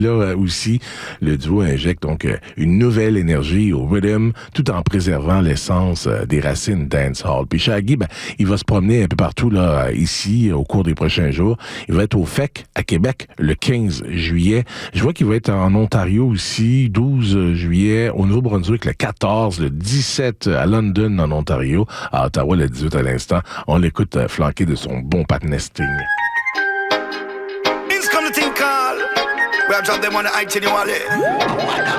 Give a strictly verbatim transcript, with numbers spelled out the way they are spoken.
Là aussi, le duo injecte donc une nouvelle énergie au rhythm tout en préservant l'essence des racines dancehall. Puis Shaggy, ben, il va se promener un peu partout là ici au cours des prochains jours. Il va être au F E C à Québec le quinze juillet. Je vois qu'il va être en Ontario aussi, douze juillet, au Nouveau-Brunswick le quatorze, le dix-sept à London en Ontario, à Ottawa le dix-huit à l'instant. On l'écoute flanqué de son bon patinet Sting. We have dropped them on the itinerary.